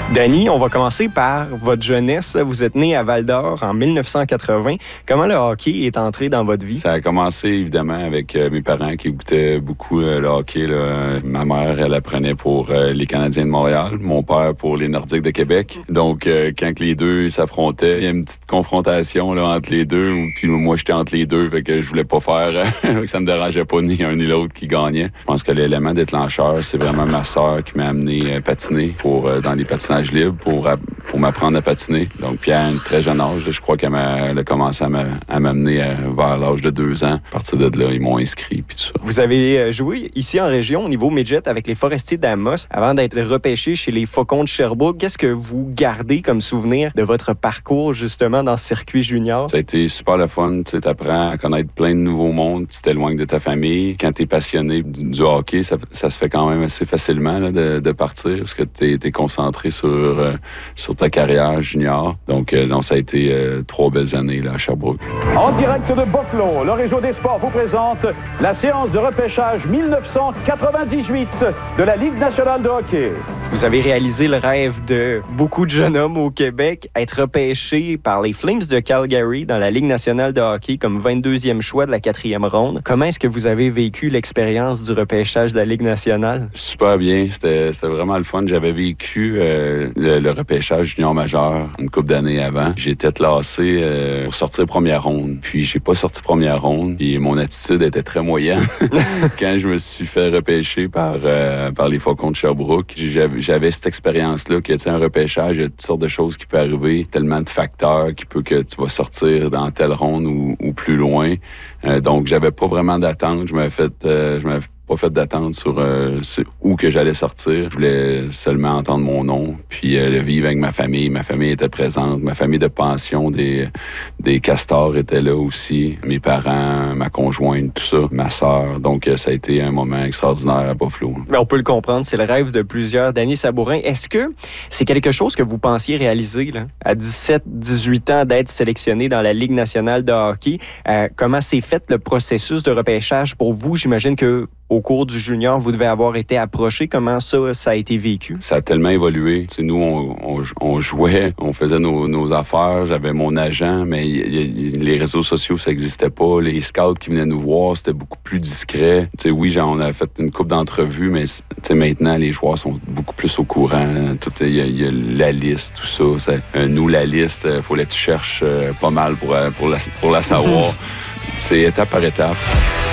Danny, on va commencer par votre jeunesse. Vous êtes né à Val-d'Or en 1980. Comment le hockey est entré dans votre vie? Ça a commencé évidemment avec mes parents qui écoutaient beaucoup le hockey. Là. Ma mère, elle apprenait pour les Canadiens de Montréal, mon père pour les Nordiques de Québec. Donc, quand les deux s'affrontaient, il y a une petite confrontation là, entre les deux. Puis moi, j'étais entre les deux, fait que je voulais pas faire... ça me dérangeait pas ni un ni l'autre qui gagnait. Je pense que l'élément déclencheur, c'est vraiment ma sœur qui m'a amené patiner dans les patinages libre pour m'apprendre à patiner. Donc, puis à un très jeune âge, je crois qu'elle a commencé à m'amener vers l'âge de 2 ans. À partir de là, ils m'ont inscrit, puis tout ça. Vous avez joué ici en région, au niveau midget, avec les Forestiers d'Amos, avant d'être repêché chez les Faucons de Sherbrooke. Qu'est-ce que vous gardez comme souvenir de votre parcours, justement, dans ce circuit junior? Ça a été super le fun. Tu apprends à connaître plein de nouveaux mondes. Tu t'éloignes de ta famille. Quand tu es passionné du hockey, ça se fait quand même assez facilement là, de partir, parce que tu es concentré sur ta carrière junior. Donc, ça a été 3 belles années là, à Sherbrooke. En direct de Buffalo, le Réseau des sports vous présente la séance de repêchage 1998 de la Ligue nationale de hockey. Vous avez réalisé le rêve de beaucoup de jeunes hommes au Québec, être repêché par les Flames de Calgary dans la Ligue nationale de hockey comme 22e choix de la 4e ronde. Comment est-ce que vous avez vécu l'expérience du repêchage de la Ligue nationale? Super bien. C'était vraiment le fun. J'avais vécu le repêchage junior majeur une couple d'années avant. J'étais classé pour sortir première ronde. Puis j'ai pas sorti première ronde. Puis mon attitude était très moyenne. Quand je me suis fait repêcher par les Faucons de Sherbrooke, j'avais cette expérience-là que, tu sais, un repêchage, il y a toutes sortes de choses qui peuvent arriver, tellement de facteurs qui peut que tu vas sortir dans telle ronde ou plus loin. Donc, j'avais pas vraiment d'attente. Je m'avais pas fait d'attente sur où que j'allais sortir. Je voulais seulement entendre mon nom, puis le vivre avec ma famille. Ma famille était présente. Ma famille de pension des Castors était là aussi. Mes parents, ma conjointe, tout ça, ma sœur. Donc, ça a été un moment extraordinaire à Buffalo. Mais on peut le comprendre, c'est le rêve de plusieurs. Danny Sabourin, est-ce que c'est quelque chose que vous pensiez réaliser là, à 17, 18 ans d'être sélectionné dans la Ligue nationale de hockey? Comment s'est fait le processus de repêchage pour vous? J'imagine que au cours du junior, vous devez avoir été approché. Comment ça a été vécu? Ça a tellement évolué. T'sais, nous, on jouait, on faisait nos affaires. J'avais mon agent, mais les réseaux sociaux, ça n'existait pas. Les scouts qui venaient nous voir, c'était beaucoup plus discret. T'sais, oui, on a fait une couple d'entrevues, mais maintenant, les joueurs sont beaucoup plus au courant. Il y a la liste, tout ça. Nous, la liste, il fallait que tu cherches pas mal pour la savoir. C'est étape par étape.